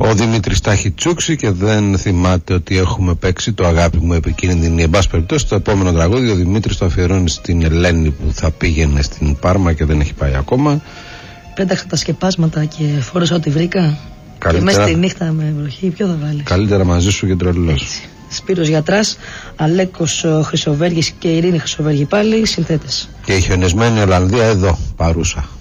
Ο Δημήτρης τα έχει τσούξει και δεν θυμάται ότι έχουμε παίξει το αγάπη μου επικίνδυνη. Εν πάση περιπτώσει, το επόμενο τραγούδι ο Δημήτρης το αφιερώνει στην Ελένη που θα πήγαινε στην Πάρμα και δεν έχει πάει ακόμα. Πέταξα τα σκεπάσματα και φόρεσα ό,τι βρήκα. Καλύτερα, και μέσα στη νύχτα με βροχή, ποιο θα βάλεις? Καλύτερα μαζί σου και τρελός. Σπύρος Γιατράς, Αλέκος Χρυσοβέργης και Ειρήνη Χρυσοβέργη πάλι συνθέτες. Και η χιονισμένη Ολλανδία εδώ παρούσα.